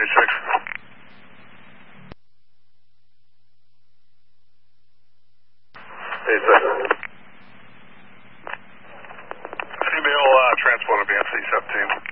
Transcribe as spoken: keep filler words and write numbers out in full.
eighty-six. eighty-six. Female uh, transponder, B N C seventeen.